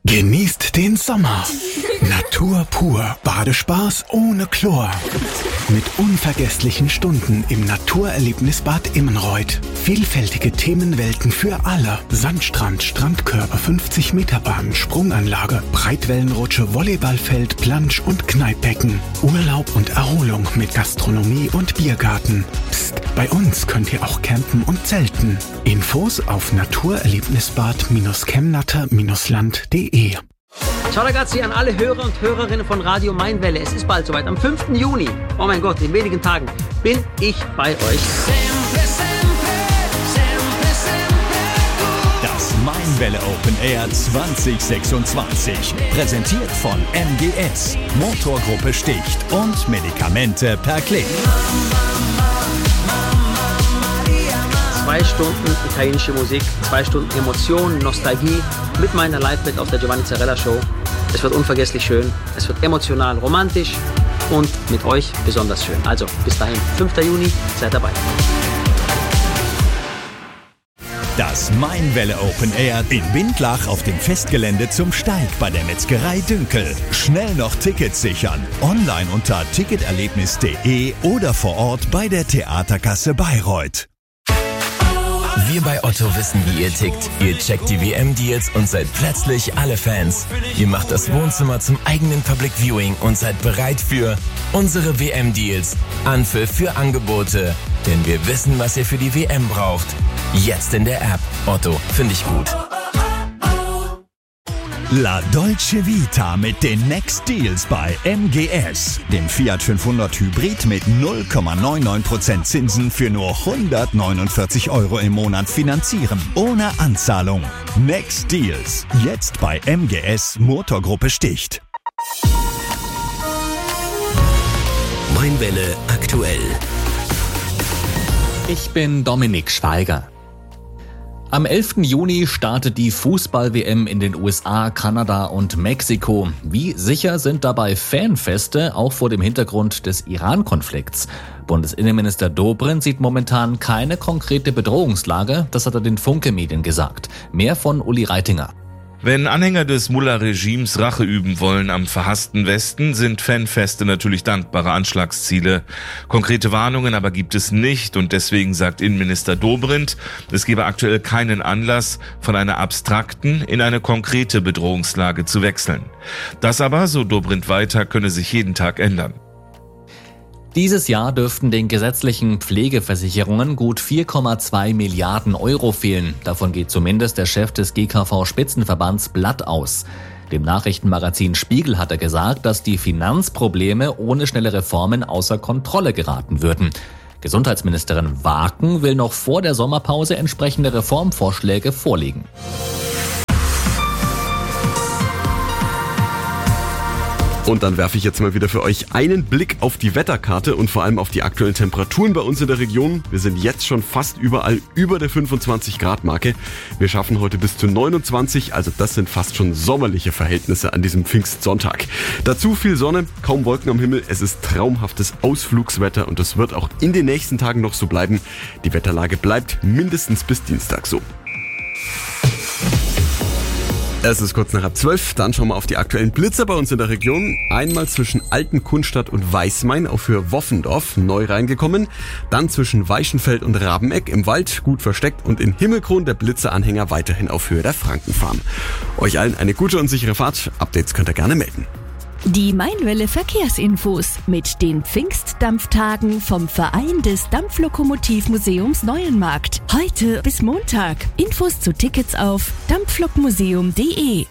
Genießt den Sommer. Natur pur. Badespaß ohne Chlor. Mit unvergesslichen Stunden im Naturerlebnisbad Immenreuth. Vielfältige Themenwelten für alle. Sandstrand, Strandkörper, 50-Meter-Bahn, Sprunganlage, Breitwellenrutsche, Volleyballfeld, Plansch- und Kneippbecken. Urlaub und Erholung mit Gastronomie und Biergarten. Psst, bei uns könnt ihr auch campen und zelten. Infos auf naturerlebnisbad-chemnatter-land.de. Ciao ragazzi an alle Hörer und Hörerinnen von Radio Mainwelle. Es ist bald soweit. Am 5. Juni, oh mein Gott, in wenigen Tagen, bin ich bei euch. Das Mainwelle Open Air 2026. Präsentiert von MGS. Motorgruppe Sticht und Medikamente per Klick. 2 Stunden italienische Musik, 2 Stunden Emotion, Nostalgie mit meiner Liveband auf der Giovanni Zarella Show. Es wird unvergesslich schön, es wird emotional, romantisch und mit euch besonders schön. Also bis dahin, 5. Juni, seid dabei. Das Mainwelle Open Air in Windlach auf dem Festgelände zum Steig bei der Metzgerei Dünkel. Schnell noch Tickets sichern. Online unter ticketerlebnis.de oder vor Ort bei der Theaterkasse Bayreuth. Wir bei Otto wissen, wie ihr tickt. Ihr checkt die WM-Deals und seid plötzlich alle Fans. Ihr macht das Wohnzimmer zum eigenen Public Viewing und seid bereit für unsere WM-Deals. Anpfiff für Angebote. Denn wir wissen, was ihr für die WM braucht. Jetzt in der App. Otto, finde ich gut. La Dolce Vita mit den Next Deals bei MGS. Dem Fiat 500 Hybrid mit 0,99% Zinsen für nur 149 € im Monat finanzieren. Ohne Anzahlung. Next Deals. Jetzt bei MGS Motorgruppe Sticht. Mainwelle aktuell. Ich bin Dominik Schweiger. Am 11. Juni startet die Fußball-WM in den USA, Kanada und Mexiko. Wie sicher sind dabei Fanfeste, auch vor dem Hintergrund des Iran-Konflikts? Bundesinnenminister Dobrindt sieht momentan keine konkrete Bedrohungslage, das hat er den Funke-Medien gesagt. Mehr von Uli Reitinger. Wenn Anhänger des Mullah-Regimes Rache üben wollen am verhassten Westen, sind Fanfeste natürlich dankbare Anschlagsziele. Konkrete Warnungen aber gibt es nicht und deswegen sagt Innenminister Dobrindt, es gebe aktuell keinen Anlass, von einer abstrakten in eine konkrete Bedrohungslage zu wechseln. Das aber, so Dobrindt weiter, könne sich jeden Tag ändern. Dieses Jahr dürften den gesetzlichen Pflegeversicherungen gut 4,2 Milliarden € fehlen. Davon geht zumindest der Chef des GKV-Spitzenverbands Blatt aus. Dem Nachrichtenmagazin Spiegel hat er gesagt, dass die Finanzprobleme ohne schnelle Reformen außer Kontrolle geraten würden. Gesundheitsministerin Waken will noch vor der Sommerpause entsprechende Reformvorschläge vorlegen. Und dann werfe ich jetzt mal wieder für euch einen Blick auf die Wetterkarte und vor allem auf die aktuellen Temperaturen bei uns in der Region. Wir sind jetzt schon fast überall über der 25-Grad-Marke. Wir schaffen heute bis zu 29, also das sind fast schon sommerliche Verhältnisse an diesem Pfingstsonntag. Dazu viel Sonne, kaum Wolken am Himmel. Es ist traumhaftes Ausflugswetter und es wird auch in den nächsten Tagen noch so bleiben. Die Wetterlage bleibt mindestens bis Dienstag so. Es ist kurz nach 11:30, dann schauen wir auf die aktuellen Blitzer bei uns in der Region. Einmal zwischen Altenkunstadt und Weißmain auf Höhe Woffendorf, neu reingekommen. Dann zwischen Weichenfeld und Rabeneck im Wald, gut versteckt. Und in Himmelkron der Blitzeranhänger weiterhin auf Höhe der Frankenfarm. Euch allen eine gute und sichere Fahrt. Updates könnt ihr gerne melden. Die Mainwelle Verkehrsinfos mit den Pfingstdampftagen vom Verein des Dampflokomotivmuseums Neuenmarkt. Heute bis Montag. Infos zu Tickets auf dampflokmuseum.de.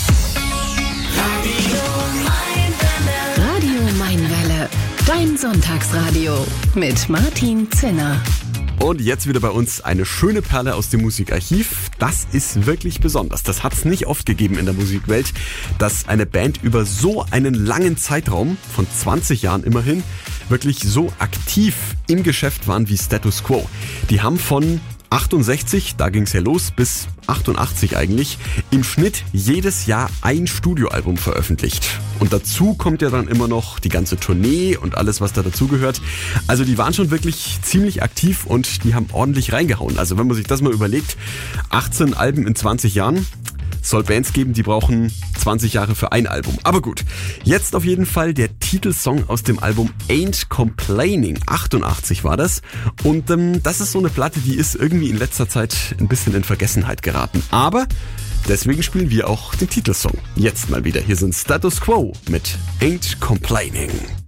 Radio Mainwelle. Dein Sonntagsradio mit Martin Zinner. Und jetzt wieder bei uns eine schöne Perle aus dem Musikarchiv. Das ist wirklich besonders. Das hat es nicht oft gegeben in der Musikwelt, dass eine Band über so einen langen Zeitraum von 20 Jahren immerhin wirklich so aktiv im Geschäft waren wie Status Quo. Die haben von 68, da ging's ja los, bis 88 eigentlich, im Schnitt jedes Jahr ein Studioalbum veröffentlicht. Und dazu kommt ja dann immer noch die ganze Tournee und alles, was da dazugehört. Also die waren schon wirklich ziemlich aktiv und die haben ordentlich reingehauen. Also wenn man sich das mal überlegt, 18 Alben in 20 Jahren, Soll Bands geben, die brauchen 20 Jahre für ein Album. Aber gut, jetzt auf jeden Fall der Titelsong aus dem Album Ain't Complaining. 88 war das. Und das ist so eine Platte, die ist irgendwie in letzter Zeit ein bisschen in Vergessenheit geraten. Aber deswegen spielen wir auch den Titelsong. Jetzt mal wieder. Hier sind Status Quo mit Ain't Complaining.